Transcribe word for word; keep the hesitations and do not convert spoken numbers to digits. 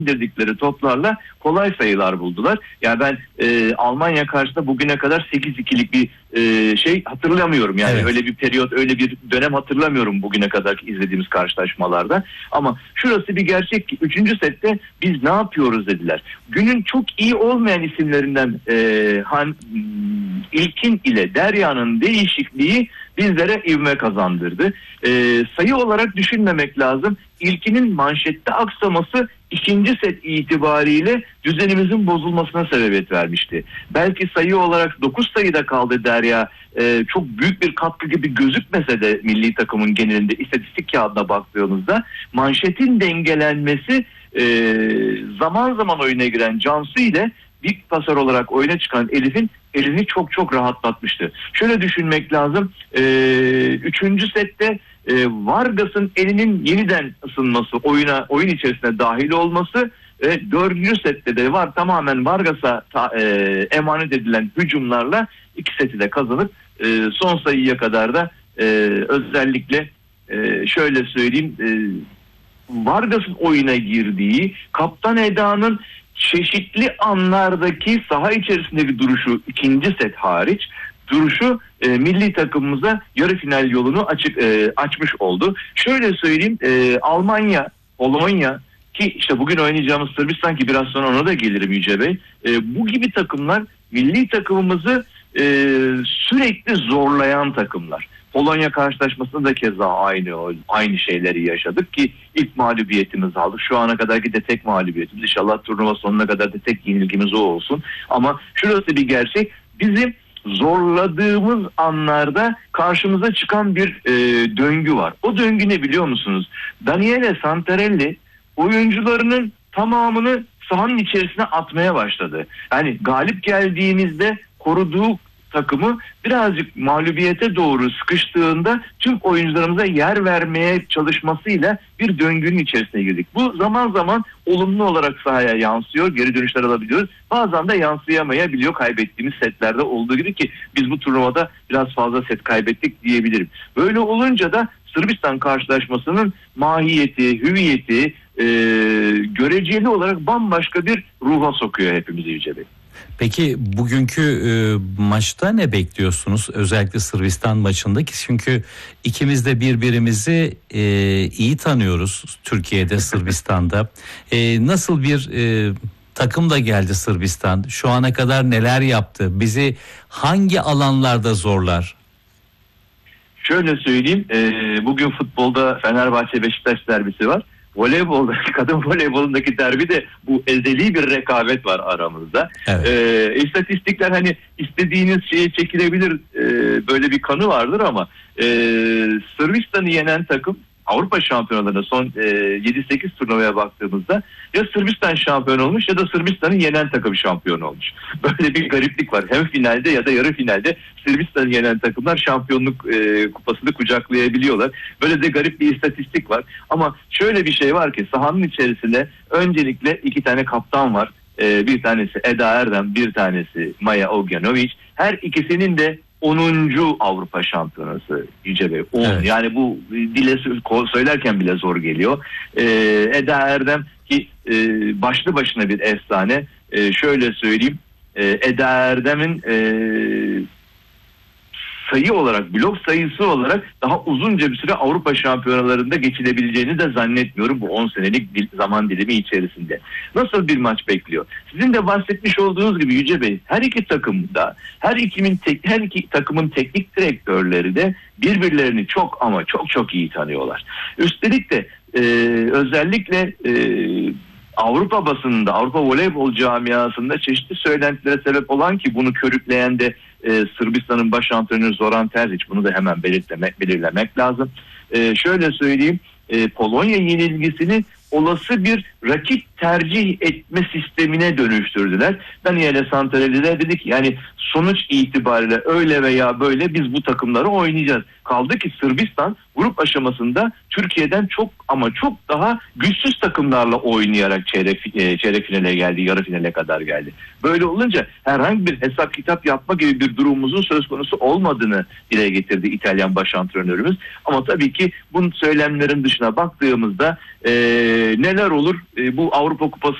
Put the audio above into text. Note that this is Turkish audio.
indirdikleri toplarla kolay sayılar buldular. Yani ben e, Almanya karşısında bugüne kadar sekiz ikilik bir e, şey hatırlamıyorum. Yani evet. Öyle bir periyot, öyle bir dönem hatırlamıyorum bugüne kadar izlediğimiz karşılaşmalarda. Ama şurası bir gerçek ki üçüncü sette biz ne yapıyoruz dediler. Günün çok iyi olmayan isimlerinden e, Han, İlkin ile Derya'nın değişikliği bizlere ivme kazandırdı. E, sayı olarak düşünmemek lazım. İlkinin manşette aksaması ikinci set itibariyle düzenimizin bozulmasına sebebiyet vermişti. Belki sayı olarak dokuz sayıda kaldı Derya. Ee, çok büyük bir katkı gibi gözükmese de milli takımın genelinde istatistik kağıdına baktığımızda manşetin dengelenmesi e, zaman zaman oyuna giren Cansu ile bir pasör olarak oyuna çıkan Elif'in elini çok çok rahatlatmıştı. Şöyle düşünmek lazım. E, üçüncü sette e, Vargas'ın elinin yeniden ısınması, oyuna oyun içerisine dahil olması ve dördüncü sette de var tamamen Vargas'a ta, e, emanet edilen hücumlarla iki seti de kazanıp e, son sayıya kadar da e, özellikle e, şöyle söyleyeyim e, Vargas'ın oyuna girdiği, Kaptan Eda'nın çeşitli anlardaki saha içerisindeki duruşu ikinci set hariç duruşu e, milli takımımıza yarı final yolunu açık e, açmış oldu. Şöyle söyleyeyim e, Almanya, Polonya ki işte bugün oynayacağımız Sırbistan ki biraz sonra ona da gelirim Yüce Bey. E, bu gibi takımlar milli takımımızı e, sürekli zorlayan takımlar. Polonya karşılaşmasında da keza aynı aynı şeyleri yaşadık ki ilk mağlubiyetimizi aldık. Şu ana kadarki de tek mağlubiyetimiz. İnşallah turnuva sonuna kadar da tek yenilgimiz o olsun. Ama şurası bir gerçek. Bizim zorladığımız anlarda karşımıza çıkan bir e, döngü var. O döngü ne biliyor musunuz? Daniele Santarelli oyuncularının tamamını sahanın içerisine atmaya başladı. Yani galip geldiğimizde koruduğu takımı birazcık mağlubiyete doğru sıkıştığında tüm oyuncularımıza yer vermeye çalışmasıyla bir döngünün içerisine girdik. Bu zaman zaman olumlu olarak sahaya yansıyor, geri dönüşler alabiliyoruz. Bazen de yansıyamayabiliyor kaybettiğimiz setlerde olduğu gibi ki biz bu turnuvada biraz fazla set kaybettik diyebilirim. Böyle olunca da Sırbistan karşılaşmasının mahiyeti, hüviyeti e, göreceli olarak bambaşka bir ruha sokuyor hepimizi Yüce Bey. Peki bugünkü e, maçta ne bekliyorsunuz? Özellikle Sırbistan maçındaki çünkü ikimiz de birbirimizi e, iyi tanıyoruz Türkiye'de, Sırbistan'da. E, nasıl bir e, takım da geldi Sırbistan? Şu ana kadar neler yaptı? Bizi hangi alanlarda zorlar? Şöyle söyleyeyim, e, bugün futbolda Fenerbahçe Beşiktaş derbisi var. Voleybolda, kadın voleybolundaki derbi de bu ezeli bir rekabet var aramızda. Evet. Ee, istatistikler hani istediğiniz şeye çekilebilir e, böyle bir kanı vardır ama e, Sırbistan'ı yenen takım Avrupa şampiyonalarına son e, yedi sekiz turnuvaya baktığımızda ya Sırbistan şampiyon olmuş ya da Sırbistan'ı yenen takım şampiyon olmuş. Böyle bir gariplik var. Hem finalde ya da yarı finalde Sırbistan'ı yenen takımlar şampiyonluk e, kupasını kucaklayabiliyorlar. Böyle de garip bir istatistik var. Ama şöyle bir şey var ki sahanın içerisinde öncelikle iki tane kaptan var. E, bir tanesi Eda Erdem, bir tanesi Maya Ognjanović. Her ikisinin de onuncu Avrupa Şampiyonası Yüce Bey. on Evet. Yani bu dile söylerken bile zor geliyor. Ee, Eda Erdem ki e, başlı başına bir efsane. E, şöyle söyleyeyim. E, Eda Erdem'in e, sayı olarak, blok sayısı olarak daha uzunca bir süre Avrupa şampiyonalarında geçilebileceğini de zannetmiyorum bu on senelik dil, zaman dilimi içerisinde. Nasıl bir maç bekliyor? Sizin de bahsetmiş olduğunuz gibi Yüce Bey, her iki takımda, her ikinin tek, her iki takımın teknik direktörleri de birbirlerini çok ama çok çok iyi tanıyorlar. Üstelik de e, özellikle e, Avrupa basınında, Avrupa voleybol camiasında çeşitli söylentilere sebep olan ki bunu körükleyen de e, Sırbistan'ın baş antrenörü Zoran Terzic, bunu da hemen belirtlemek, belirlemek lazım. E, şöyle söyleyeyim, e, Polonya yenilgisini olası bir rakip tercih etme sistemine dönüştürdüler. Daniele Santarelli de dedi ki yani sonuç itibariyle öyle veya böyle biz bu takımları oynayacağız. Kaldı ki Sırbistan bu grup aşamasında Türkiye'den çok ama çok daha güçsüz takımlarla oynayarak çeyrek, e, çeyrek finale geldi, yarı finale kadar geldi. Böyle olunca herhangi bir hesap kitap yapma gibi bir durumumuzun söz konusu olmadığını dile getirdi İtalyan baş antrenörümüz. Ama tabii ki bu söylemlerin dışına baktığımızda e, neler olur? E, bu Avrupa Kupası